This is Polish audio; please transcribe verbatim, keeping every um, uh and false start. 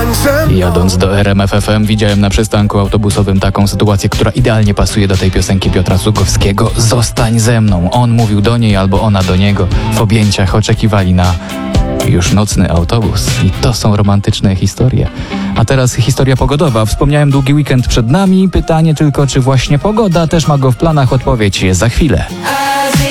tańcem. Jadąc do R M F F M widziałem na przystanku autobusowym taką sytuację, która idealnie pasuje do tej piosenki Piotra Sługowskiego. Zostań ze mną. On mówił do niej albo ona do niego. W objęciach oczekiwali na już nocny autobus. I to są romantyczne historie. A teraz historia pogodowa. Wspomniałem, długi weekend przed nami. Pytanie tylko, czy właśnie pogoda też ma go w planach? Odpowiedź jest za chwilę.